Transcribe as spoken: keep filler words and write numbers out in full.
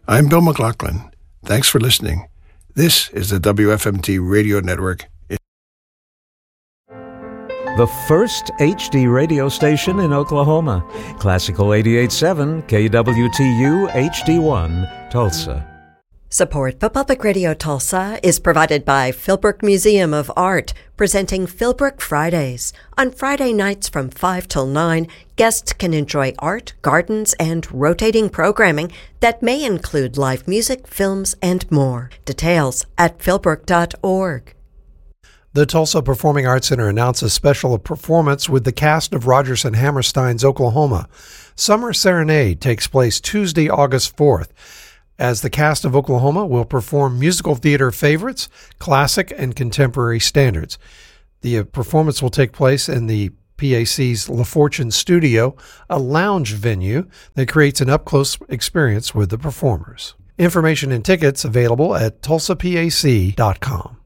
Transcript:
I'm Bill McLaughlin. Thanks for listening. This is the W F M T Radio Network. The first H D radio station in Oklahoma. Classical eighty-eight point seven K W T U H D one, Tulsa. Support for Public Radio Tulsa is provided by Philbrook Museum of Art, presenting Philbrook Fridays. On Friday nights from five till nine, guests can enjoy art, gardens, and rotating programming that may include live music, films, and more. Details at philbrook dot org. The Tulsa Performing Arts Center announced a special performance with the cast of Rodgers and Hammerstein's Oklahoma. Summer Serenade takes place Tuesday, August fourth, as the cast of Oklahoma will perform musical theater favorites, classic and contemporary standards. The performance will take place in the P A C's La Fortune Studio, a lounge venue that creates an up-close experience with the performers. Information and tickets available at tulsa p a c dot com.